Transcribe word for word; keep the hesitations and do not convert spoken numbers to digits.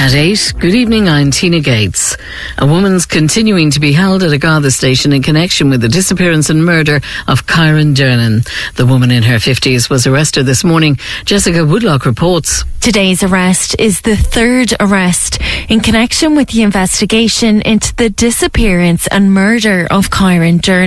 At eight, good evening, I'm Tina Gates. A woman's continuing to be held at a Garda station in connection with the disappearance and murder of Kyron Dernan. The woman in her fifties was arrested this morning. Jessica Woodlock reports. Today's arrest is the third arrest in connection with the investigation into the disappearance and murder of Kyron Dernan.